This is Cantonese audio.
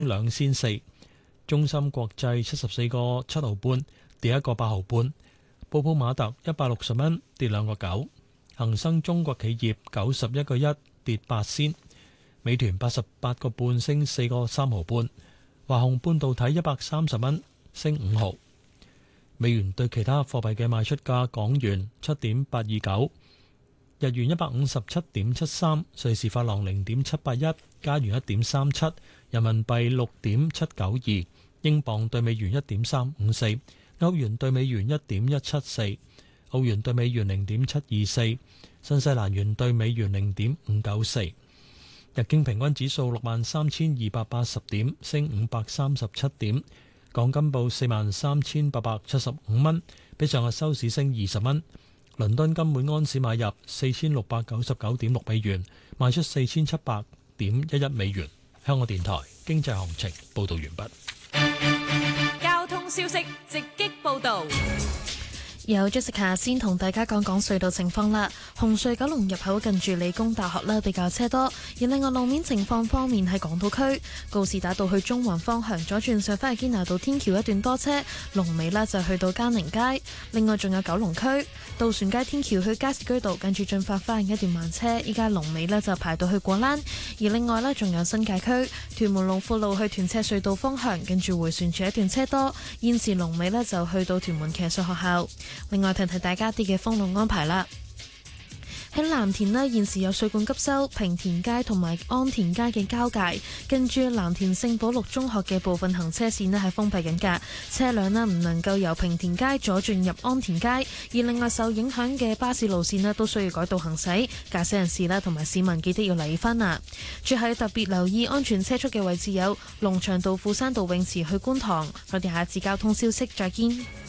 2仙4，中芯國際74個7毫半，跌1個8毫半。布普馬特160蚊，跌2個9。恒生中國企業91個1，跌8仙。美團88個半，升4個3毫半。華虹半導體130蚊，升5毫。美元對其他貨幣嘅賣出價：港元7.829，日元157.73，瑞士法郎0.781，加元1.37，人民幣6.792，英鎊對美元1.354，歐元對美元1.174，澳元對美元0.724，新西蘭元對美元0.594。日經平均指數63,280點，升537點。港金報43,875蚊，比上日收市升20蚊。倫敦金每安士買入4699.6美元，賣出4700.11美元。香港電台經濟行情報道完畢。 交通消息直擊報道。 有 Jessica 先同大家講隧道情況啦。紅隧九龍入口近住理工大學啦，比較車多。而另外路面情況方面，喺港島區告士打道去中環方向左轉上返去堅拿道天橋一段多車，龍尾呢就去到嘉寧街。另外仲有九龍區渡船街天橋去加士居道近住進發花園一段慢車，依家龍尾呢就排到去果欄。而另外呢，仲有新界區屯門龍富路去屯赤隧道方向近住迴旋處一段車多，現時龍尾呢就去到屯門騎術學校。另外提提大家啲嘅封路安排啦。喺藍田呢，現時有水管急修，平田街同埋安田街嘅交界，跟住藍田聖保祿中學嘅部分行車線呢係封閉緊㗎，車輛呢唔能夠由平田街左轉入安田街。而另外受影響嘅巴士路線呢都需要改道行駛，駕駛人士啦同埋市民記得要留意翻啦。最後特別留意安全車速嘅位置有龍翔道、富山道泳池去觀塘。我哋下次交通消息再見。